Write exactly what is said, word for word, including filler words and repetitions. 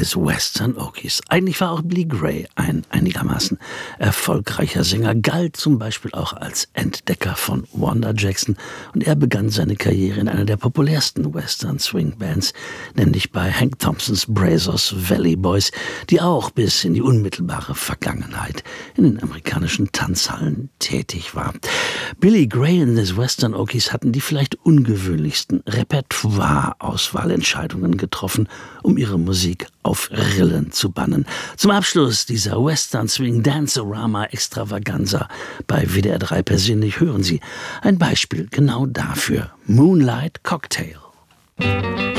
des Western Okies. Eigentlich war auch Billy Gray ein einigermaßen erfolgreicher Sänger, galt zum Beispiel auch als Entdecker von Wanda Jackson, und er begann seine Karriere in einer der populärsten Western Swing Bands, nämlich bei Hank Thompsons Brazos Valley Boys, die auch bis in die unmittelbare Vergangenheit in den amerikanischen Tanzhallen tätig war. Billy Gray und des Western Okies hatten die vielleicht ungewöhnlichsten Repertoire-Auswahlentscheidungen getroffen, um ihre Musik auf Rillen zu bannen. Zum Abschluss dieser Western Swing Dance-O-Rama Extravaganza bei W D R drei persönlich hören Sie ein Beispiel genau dafür: Moonlight Cocktail.